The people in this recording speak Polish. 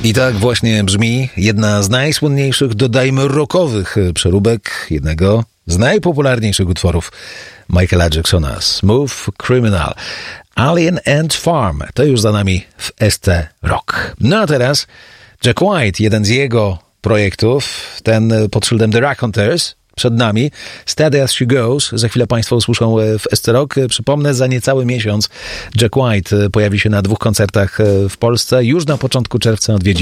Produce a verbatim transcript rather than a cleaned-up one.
I tak właśnie brzmi jedna z najsłynniejszych, dodajmy rockowych przeróbek jednego z najpopularniejszych utworów Michaela Jacksona, Smooth Criminal. Alien Ant Farm, to już za nami w S T Rock. No a teraz Jack White, jeden z jego projektów, ten pod szyldem The Raconteurs, przed nami. Steady as she goes. Za chwilę Państwo usłyszą w S T Rock. Przypomnę, za niecały miesiąc Jack White pojawi się na dwóch koncertach w Polsce. Już na początku czerwca odwiedzi